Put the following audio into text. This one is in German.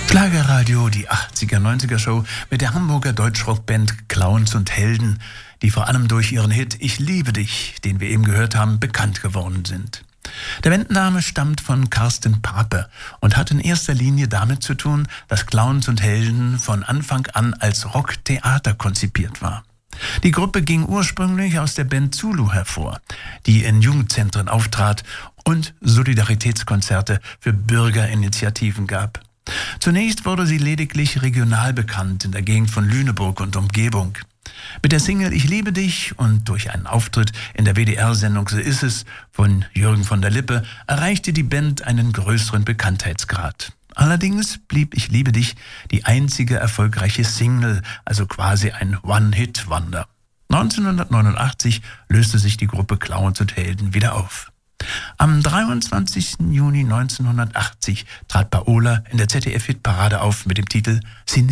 Schlagerradio, die 80er, 90er Show mit der Hamburger Deutschrockband Clowns und Helden, die vor allem durch ihren Hit Ich liebe dich, den wir eben gehört haben, bekannt geworden sind. Der Bandname stammt von Carsten Pape und hat in erster Linie damit zu tun, dass Clowns und Helden von Anfang an als Rocktheater konzipiert war. Die Gruppe ging ursprünglich aus der Band Zulu hervor, die in Jugendzentren auftrat und Solidaritätskonzerte für Bürgerinitiativen gab. Zunächst wurde sie lediglich regional bekannt in der Gegend von Lüneburg und Umgebung. Mit der Single Ich liebe dich und durch einen Auftritt in der WDR-Sendung So ist es von Jürgen von der Lippe erreichte die Band einen größeren Bekanntheitsgrad. Allerdings blieb Ich liebe dich die einzige erfolgreiche Single, also quasi ein One-Hit-Wonder. 1989 löste sich die Gruppe Clowns und Helden wieder auf. Am 23. Juni 1980 trat Paola in der ZDF-Hitparade auf mit dem Titel